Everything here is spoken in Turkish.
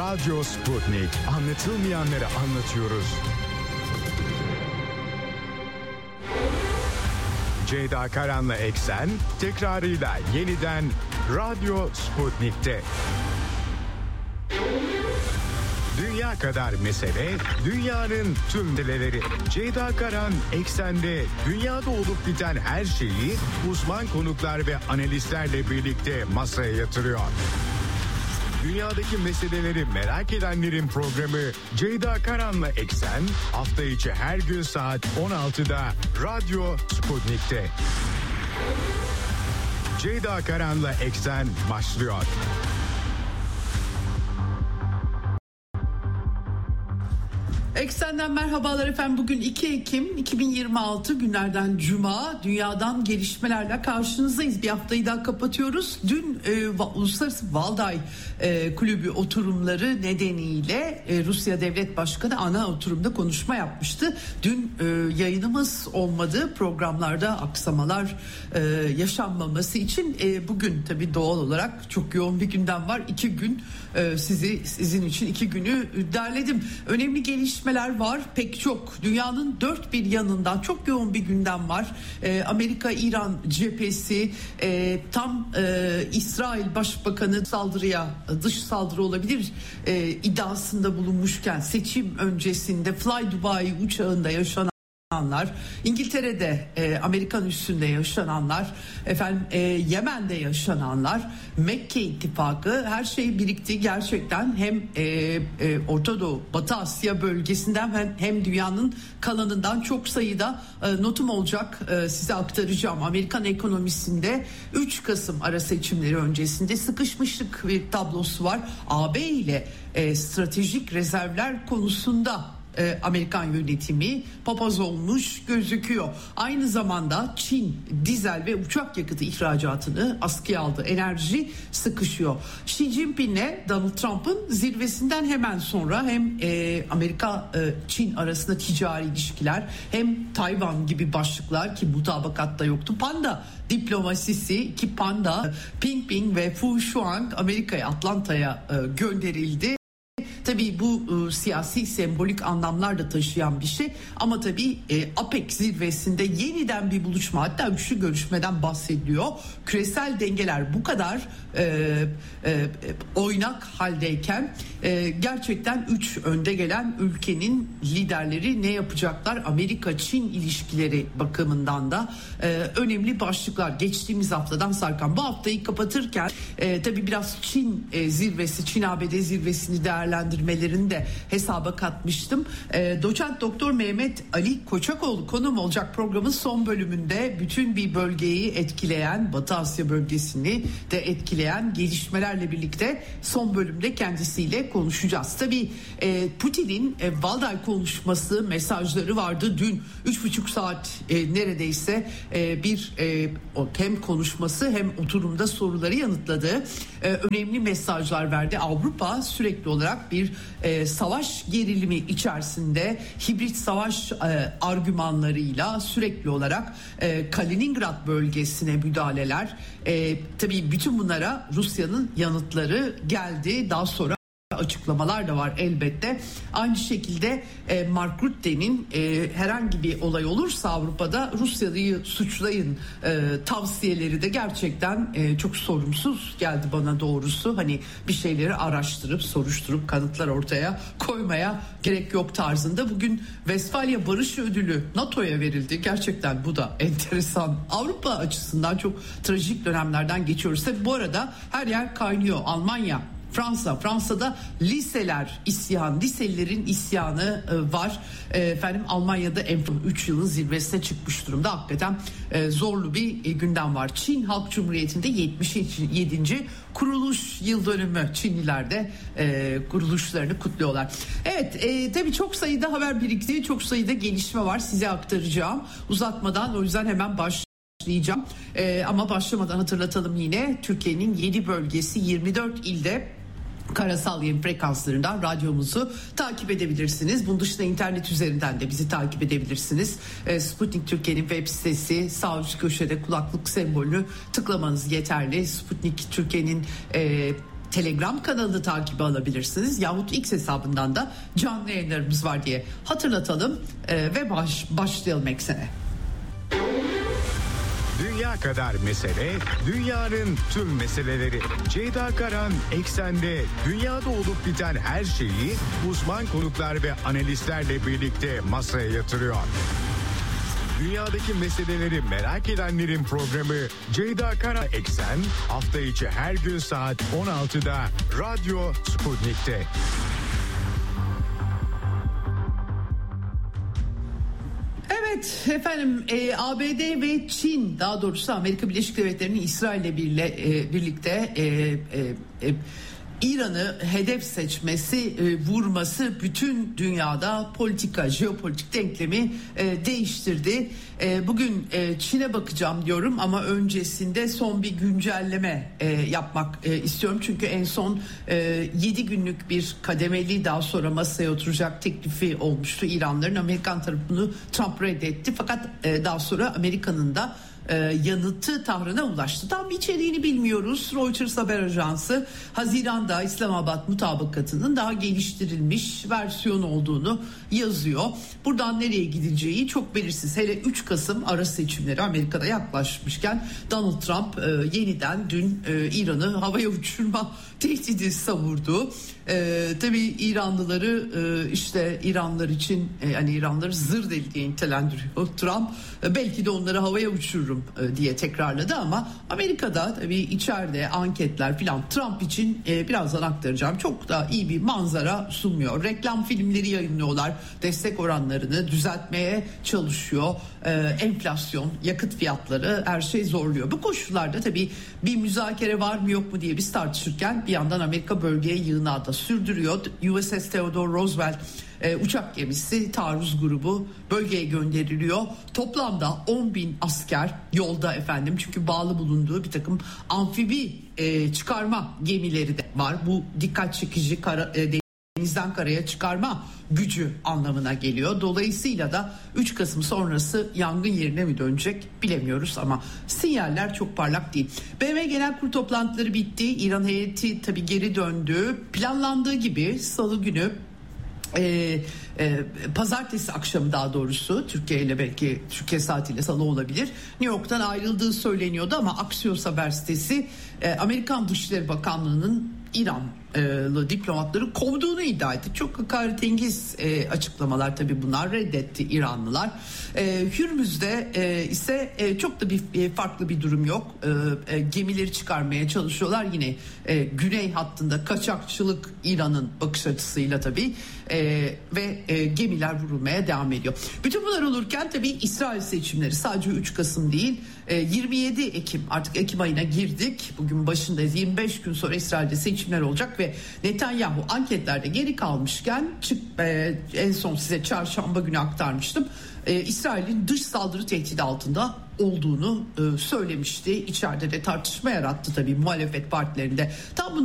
Radyo Sputnik. Anlatılmayanları anlatıyoruz. Ceyda Karan'la Eksen tekrarıyla yeniden Radyo Sputnik'te. Dünya kadar mesele, dünyanın tüm dileleri. Ceyda Karan Eksen'de dünyada olup biten her şeyi uzman konuklar ve analistlerle birlikte masaya yatırıyor. Dünyadaki meseleleri merak edenlerin programı Ceyda Karan'la Eksen hafta içi her gün saat 16'da Radyo Sputnik'te. Ceyda Karan'la Eksen başlıyor. Eksen'den merhabalar efendim. Bugün 2 Ekim 2026 günlerden Cuma. Dünyadan gelişmelerle karşınızdayız. Bir haftayı daha kapatıyoruz. Dün Uluslararası Valday Kulübü oturumları nedeniyle Rusya Devlet Başkanı ana oturumda konuşma yapmıştı. Dün yayınımız olmadı. Programlarda aksamalar yaşanmaması için bugün tabii doğal olarak çok yoğun bir gündem var. 2 gün sizin için 2 günü derledim. Önemli gelişmeler var pek çok. Dünyanın dört bir yanından çok yoğun bir gündem var. Amerika-İran cephesi tam İsrail Başbakanı dış saldırı olabilir iddiasında bulunmuşken seçim öncesinde Fly Dubai uçağında yaşananlar, İngiltere'de Amerikan üssünde yaşananlar, Yemen'de yaşananlar, Mekke ittifakı, her şey birikti gerçekten. Hem Orta Doğu, Batı Asya bölgesinden hem dünyanın kalanından çok sayıda notum olacak, size aktaracağım. Amerikan ekonomisinde 3 Kasım ara seçimleri öncesinde sıkışmışlık bir tablosu var. AB ile stratejik rezervler konusunda Amerikan yönetimi papaz olmuş gözüküyor. Aynı zamanda Çin dizel ve uçak yakıtı ihracatını askıya aldı. Enerji sıkışıyor. Xi Jinping'le Donald Trump'ın zirvesinden hemen sonra hem Amerika-Çin arasında ticari ilişkiler hem Tayvan gibi başlıklar ki mutabakatta yoktu. Panda diplomasisi, ki Panda, Ping ve Fu Shuang Amerika'ya, Atlanta'ya gönderildi. Tabii bu siyasi sembolik anlamlar da taşıyan bir şey ama tabii APEC zirvesinde yeniden bir buluşma, hatta üçlü görüşmeden bahsediliyor. Küresel dengeler bu kadar oynak haldeyken gerçekten 3 önde gelen ülkenin liderleri ne yapacaklar? Amerika-Çin ilişkileri bakımından da önemli başlıklar. Geçtiğimiz haftadan sarkan bu haftayı kapatırken tabii biraz Çin zirvesi, Çin-ABD zirvesini değerlendirmelerini de hesaba katmıştım. Doçent Doktor Mehmet Ali Koçakoğlu konum olacak programın son bölümünde. Bütün bir bölgeyi etkileyen, Batı Asya bölgesini de etkileyen gelişmelerle birlikte son bölümde kendisiyle konuşacağız. Tabii Putin'in Valday konuşması, mesajları vardı. Dün 3,5 saat neredeyse bir hem konuşması hem oturumda soruları yanıtladı. Önemli mesajlar verdi. Avrupa sürekli olarak bir savaş gerilimi içerisinde, hibrit savaş argümanlarıyla sürekli olarak Kaliningrad bölgesine müdahaleler. Tabii bütün bunlara Rusya'nın yanıtları geldi. Daha sonra açıklamalar da var elbette. Aynı şekilde Mark Rutte'nin herhangi bir olay olursa Avrupa'da Rusya'yı suçlayın tavsiyeleri de gerçekten çok sorumsuz geldi bana doğrusu. Hani bir şeyleri araştırıp soruşturup kanıtlar ortaya koymaya gerek yok tarzında. Bugün Westfalia Barış Ödülü NATO'ya verildi. Gerçekten bu da enteresan. Avrupa açısından çok trajik dönemlerden geçiyoruz. Tabii bu arada her yer kaynıyor. Almanya, Fransa'da liselilerin isyanı var. Almanya'da 3 yılın zirvesine çıkmış durumda. Hakikaten zorlu bir gündem var. Çin Halk Cumhuriyeti'nde 77. kuruluş yıl dönümü. Çinliler de kuruluşlarını kutluyorlar. Evet, tabii çok sayıda haber birikti. Çok sayıda gelişme var. Size aktaracağım. Uzatmadan, o yüzden hemen başlayacağım. Ama başlamadan hatırlatalım yine. Türkiye'nin 7 bölgesi, 24 ilde karasal yayın frekanslarından radyomuzu takip edebilirsiniz. Bunun dışında internet üzerinden de bizi takip edebilirsiniz. Sputnik Türkiye'nin web sitesi, sağ üst köşede kulaklık sembolünü tıklamanız yeterli. Sputnik Türkiye'nin Telegram kanalı takibi alabilirsiniz. Yahut X hesabından da canlı yayınlarımız var diye hatırlatalım ve başlayalım eksene. Dünya kadar mesele, dünyanın tüm meseleleri. Ceyda Karan Eksen'de dünyada olup biten her şeyi uzman konuklar ve analistlerle birlikte masaya yatırıyor. Dünyadaki meseleleri merak edenlerin programı Ceyda Karan Eksen hafta içi her gün saat 16'da Radyo Sputnik'te. Evet efendim, ABD ve Çin, daha doğrusu Amerika Birleşik Devletleri'nin İsrail'le birlikte İran'ı hedef seçmesi, vurması bütün dünyada jeopolitik denklemi değiştirdi. Bugün Çin'e bakacağım diyorum ama öncesinde son bir güncelleme yapmak istiyorum. Çünkü en son 7 günlük bir kademeli, daha sonra masaya oturacak teklifi olmuştu İranların. Amerikan tarafı bunu Trump reddetti. Fakat daha sonra Amerika'nın da yanıtı Tahran'a ulaştı. Tam içeriğini bilmiyoruz. Reuters haber ajansı Haziran'da İslamabad mutabakatının daha geliştirilmiş versiyon olduğunu yazıyor. Buradan nereye gideceği çok belirsiz. Hele 3 Kasım ara seçimleri Amerika'da yaklaşmışken Donald Trump yeniden dün İran'ı havaya uçurma tehdidi savurdu. Tabii İranlıları işte İranlılar için yani İranlıları zır deli diye nitelendiriyor Trump. Belki de onları havaya uçururum diye tekrarladı ama Amerika'da tabii içeride anketler filan Trump için birazdan aktaracağım, çok da iyi bir manzara sunmuyor. Reklam filmleri yayınlıyorlar, destek oranlarını düzeltmeye çalışıyor. Enflasyon, yakıt fiyatları, her şey zorluyor. Bu koşullarda tabii bir müzakere var mı yok mu diye biz tartışırken bir yandan Amerika bölgeye yığınağı da sürdürüyor. USS Theodore Roosevelt uçak gemisi, taarruz grubu bölgeye gönderiliyor. Toplamda 10.000 asker yolda efendim, çünkü bağlı bulunduğu bir takım amfibi çıkarma gemileri de var. Bu dikkat çekici denizden karaya çıkarma gücü anlamına geliyor. Dolayısıyla da 3 Kasım sonrası yangın yerine mi dönecek bilemiyoruz ama sinyaller çok parlak değil. BM Genel Kurulu toplantıları bitti. İran heyeti tabii geri döndü. Planlandığı gibi Salı günü pazartesi akşamı, daha doğrusu Türkiye ile, belki Türkiye saatiyle Salı olabilir, New York'tan ayrıldığı söyleniyordu ama Axios haber sitesi Amerikan Dışişleri Bakanlığı'nın İranlı diplomatları kovduğunu iddia etti. Çok hakaretengiz açıklamalar tabii bunlar, reddetti İranlılar. Hürmüz'de ise çok da bir farklı bir durum yok. Gemileri çıkarmaya çalışıyorlar. Yine güney hattında kaçakçılık İran'ın bakış açısıyla tabii ve gemiler vurulmaya devam ediyor. Bütün bunlar olurken tabii İsrail seçimleri sadece 3 Kasım değil, 27 Ekim, artık Ekim ayına girdik. Bugün başındayız. 25 gün sonra İsrail'de seçimler olacak ve Netanyahu anketlerde geri kalmışken en son size çarşamba günü aktarmıştım. İsrail'in dış saldırı tehdidi altında olduğunu söylemişti. İçeride de tartışma yarattı tabii muhalefet partilerinde. Tam bunu